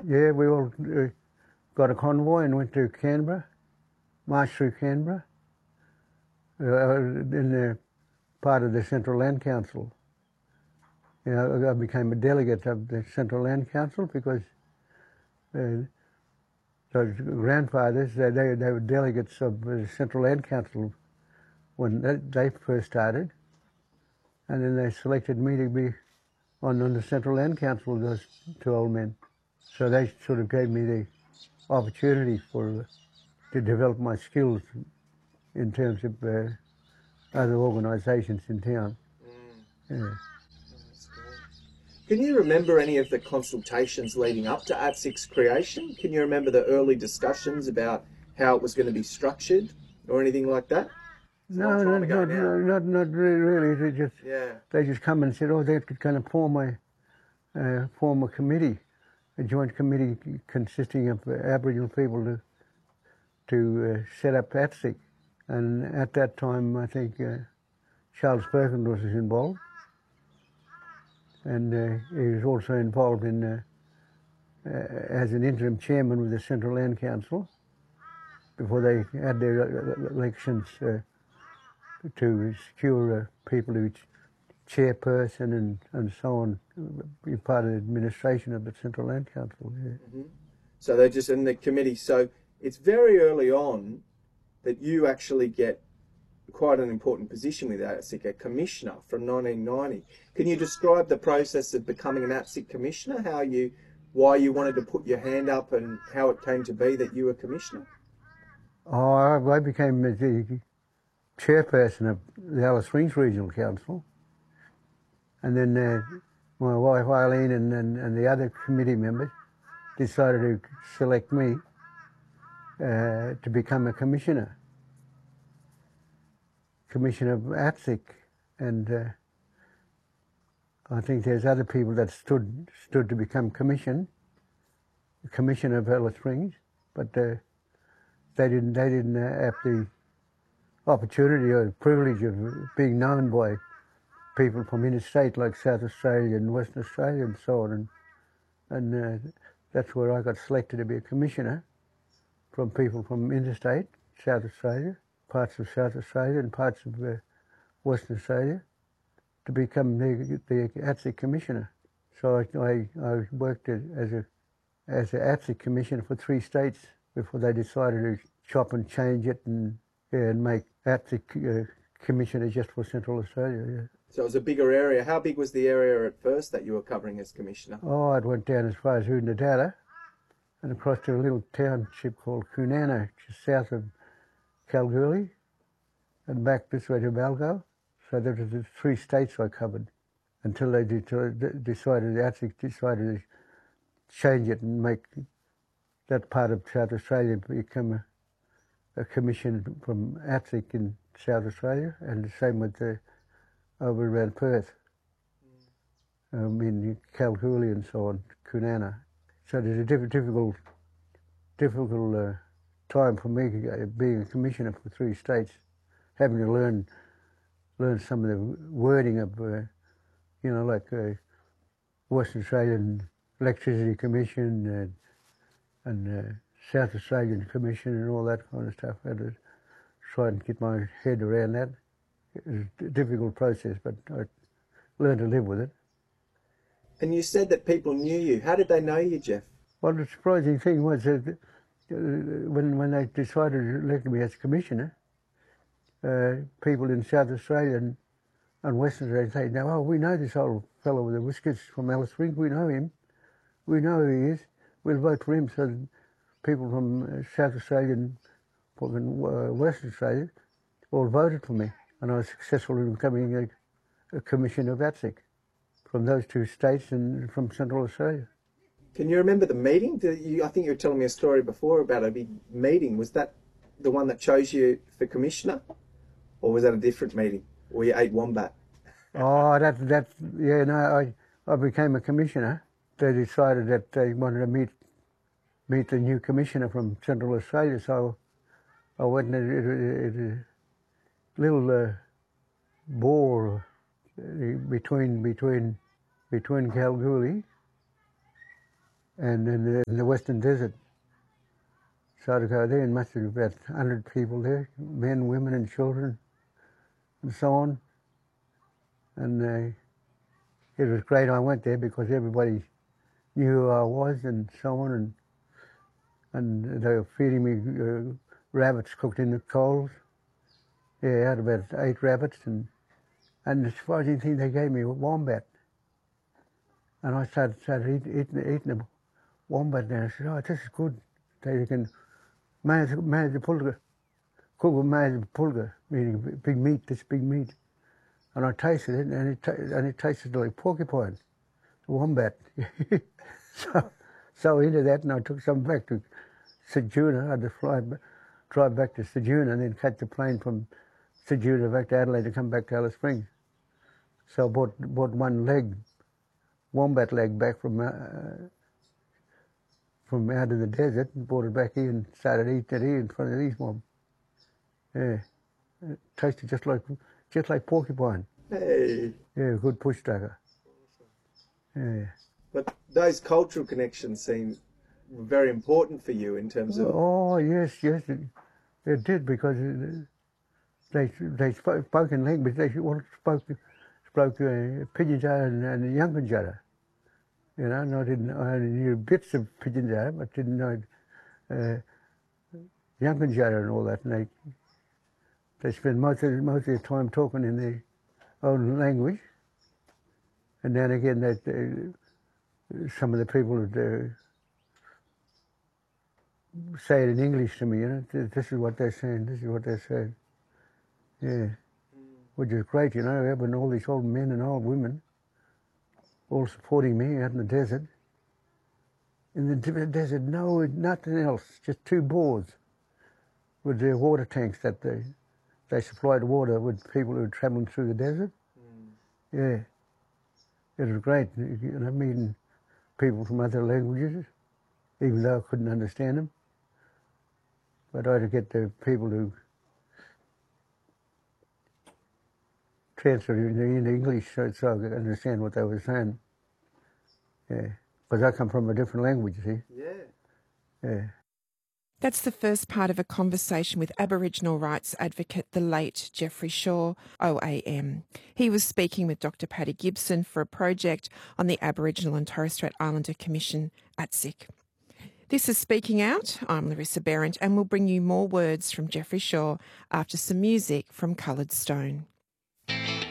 Yeah, we all got a convoy and went to Canberra, marched through Canberra, in the part of the Central Land Council. You know, I became a delegate of the Central Land Council because those grandfathers, they were delegates of the Central Land Council when they first started, and then they selected me to be on the Central Land Council with those two old men. So they sort of gave me the opportunity to develop my skills in terms of other organisations in town. Yeah. Can you remember any of the consultations leading up to ATSIC's creation? Can you remember the early discussions about how it was going to be structured or anything like that? No, not really. They just come and said, oh, they're going to form a committee, a joint committee consisting of Aboriginal people to set up ATSIC. And at that time, I think Charles Perkins was involved. And he was also involved in as an interim chairman with the Central Land Council before they had their elections to secure people who chairperson and so on, be part of the administration of the Central Land Council. Yeah. Mm-hmm. So they're just in the committee. So it's very early on that you actually get quite an important position with ATSIC, a commissioner from 1990. Can you describe the process of becoming an ATSIC commissioner, why you wanted to put your hand up and how it came to be that you were commissioner? Oh, I became the chairperson of the Alice Springs Regional Council, and then my wife Eileen and the other committee members decided to select me to become a commissioner of ATSIC, and I think there's other people that stood to become commissioner of Alice Springs, but they didn't have the opportunity or privilege of being known by people from interstate like South Australia and Western Australia and so on, and that's where I got selected to be a commissioner from people from interstate, South Australia, parts of South Australia and parts of Western Australia, to become the ATSIC commissioner. So I worked as an ATSIC commissioner for 3 states before they decided to chop and change it and make ATSIC commissioner just for Central Australia. Yeah. So it was a bigger area. How big was the area at first that you were covering as commissioner? Oh, it went down as far as Oodnadatta and across to a little township called Kunana, just south of Kalgoorlie, and back this way to Balgo. So there were the 3 states I covered until they decided, the ATSIC decided to change it and make that part of South Australia become a commission from ATSIC in South Australia, and the same with over around Perth, in Kalgoorlie and so on, Kunana. So there's a difficult time for me being a commissioner for 3 states, having to learn some of the wording of, like Western Australian Electricity Commission and South Australian Commission and all that kind of stuff. I had to try and get my head around that. It was a difficult process, but I learned to live with it. And you said that people knew you. How did they know you, Jeff? Well, the surprising thing was that when they decided to elect me as commissioner, people in South Australia and Western Australia say, "Now, oh, we know this old fellow with the whiskers from Alice Springs. We know him. We know who he is. We'll vote for him." So people from South Australia and Western Australia all voted for me, and I was successful in becoming a commissioner of ATSIC from those 2 states and from Central Australia. Can you remember the meeting? I think you were telling me a story before about a big meeting. Was that the one that chose you for commissioner, or was that a different meeting, or you ate wombat? Oh, I became a commissioner. They decided that they wanted to meet the new commissioner from Central Australia, so I went in a little bore between Kalgoorlie and in the Western Desert. So to go there, and must have been about 100 people there, men, women and children and so on. And it was great I went there because everybody knew who I was and so on, and they were feeding me rabbits cooked in the coals. Yeah, I had about 8 rabbits, and the surprising thing, they gave me a wombat. And I started eating the wombat, and I said, oh, this is good. They can manage the pulga, cook with manage pulga, meaning big meat, this big meat. And I tasted it, and it tasted like porcupine, wombat. so into that, and I took some back to Ceduna. I had to drive back to Ceduna and then catch the plane from Ceduna back to Adelaide to come back to Alice Springs. So I bought one leg, wombat leg, back from out of the desert and brought it back here and started eating it here in front of these mobs. Yeah, it tasted just like porcupine. Hey. Yeah, good push tucker. Yeah. But those cultural connections seem very important for you in terms of... Oh, yes, it did, because they spoke in language. They all spoke Pitjantjatjara and Yankunytjatjara. You know, and I only knew bits of Pitjantjatjara, but didn't know Yankunytjatjara and all that. And they spend most of their time talking in their own language. And then again, some of the people would say it in English to me, you know, this is what they're saying, this is what they're saying. Yeah, which is great, you know, having all these old men and old women all supporting me out in the desert. In the desert, nothing else, just 2 bores with their water tanks that they supplied water with people who were travelling through the desert. Yeah, it was great, you know, meeting people from other languages, even though I couldn't understand them. But I had to get the people to transfer it into English so I could understand what they were saying. Yeah, because I come from a different language, see? Yeah. That's the first part of a conversation with Aboriginal rights advocate, the late Geoffrey Shaw, OAM. He was speaking with Dr. Paddy Gibson for a project on the Aboriginal and Torres Strait Islander Commission, ATSIC. This is Speaking Out. I'm Larissa Behrendt, and we'll bring you more words from Geoffrey Shaw after some music from Coloured Stone.